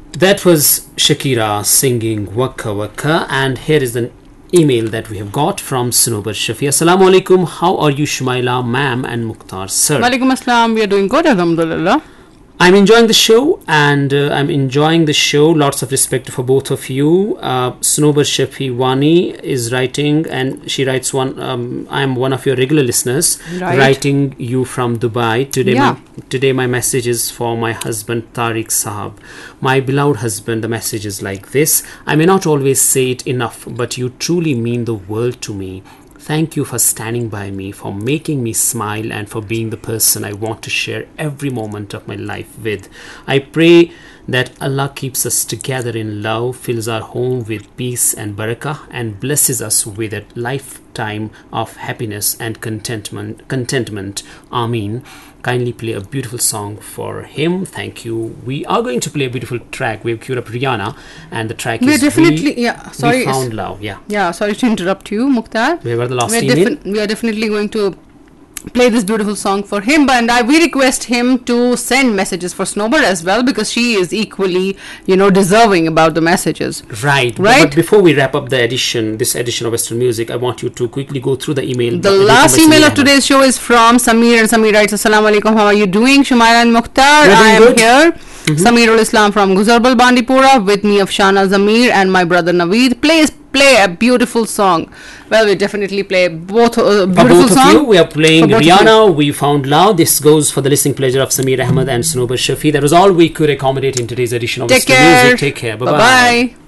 That was Shakira singing Waka Waka, and here is an email that we have got from Sunobar Shafi. Assalamu alaikum. How are you, Shumaila, ma'am, and Mukhtar, sir? Walaikum assalam. We are doing good, alhamdulillah. I'm enjoying the show, and Lots of respect for both of you. Sunobar Shafi Wani is writing, and she writes I am one of your regular listeners, writing you from Dubai. Today my message is for my husband Tariq Sahab. My beloved husband, the message is like this. I may not always say it enough, but you truly mean the world to me. Thank you for standing by me, for making me smile, and for being the person I want to share every moment of my life with. I pray that Allah keeps us together in love, fills our home with peace and barakah, and blesses us with a lifetime of happiness and contentment. Ameen. Kindly play a beautiful song for him. Thank you. We are going to play a beautiful track. We have queued up Rihanna, and the track is We Found Love. Yeah, sorry to interrupt you, Mukhtar. We were the last email. We are definitely going to play this beautiful song for him, we request him to send messages for Snowbird as well, because she is equally, deserving about the messages. Right. But before we wrap up this edition of Western Music, I want you to quickly go through the email. The last email of today's show is from Samir, and Samir writes, Assalamu alaikum, how are you doing, Shumaila and Mukhtar? I am good. Here. Samir ul Islam from Guzarbal, Bandipora, with me Afshana Zamir and my brother Naveed. Play a beautiful song. Well, we definitely play both beautiful songs. We are playing Rihanna, We Found Love. This goes for the listening pleasure of Samir Ahmed and Sunobar Shafi. That was all we could accommodate in today's edition of Western Music. Take care. Bye-bye.